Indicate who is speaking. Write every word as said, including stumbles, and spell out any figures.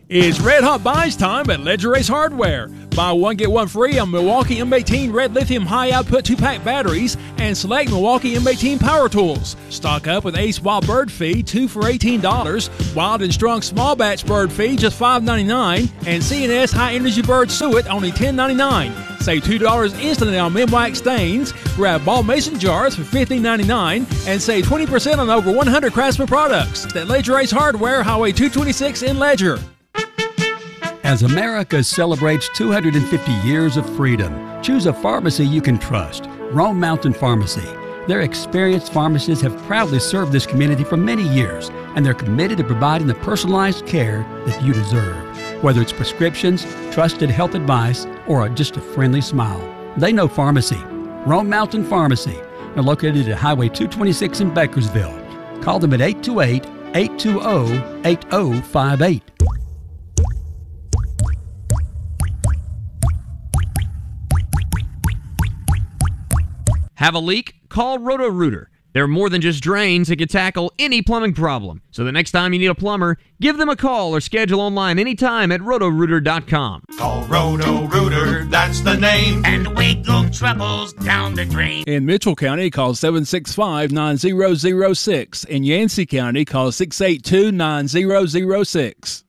Speaker 1: It's Red Hot Buys time at Ledger Ace Hardware. Buy one, get one free on Milwaukee M eighteen Red Lithium High Output two pack batteries and select Milwaukee M eighteen Power Tools. Stock up with Ace Wild Bird Feed, two for eighteen dollars, Wild and Strong Small Batch Bird Feed, just five ninety-nine, and C and S High Energy Bird Suet, only ten ninety-nine. Save two dollars instantly on Minwax stains. Grab ball mason jars for fifteen ninety-nine and save twenty percent on over one hundred Craftsman products. At Ledger Ace Hardware, Highway two twenty-six in Ledger.
Speaker 2: As America celebrates two hundred fifty years of freedom, choose a pharmacy you can trust. Rome Mountain Pharmacy. Their experienced pharmacists have proudly served this community for many years, and they're committed to providing the personalized care that you deserve. Whether it's prescriptions, trusted health advice, or just a friendly smile, they know pharmacy. Rome Mountain Pharmacy. They're located at Highway two twenty-six in Bakersville. Call them at eight two eight, eight two zero, eight zero five eight.
Speaker 3: Have a leak? Call Roto-Rooter. They're more than just drains, and can tackle any plumbing problem. So the next time you need a plumber, give them a call or schedule online anytime at roto rooter dot com.
Speaker 4: Call Roto-Rooter, that's the name, and wiggle troubles down the drain.
Speaker 1: In Mitchell County, call seven six five, nine zero zero six. In Yancey County, call six eight two, nine zero zero six.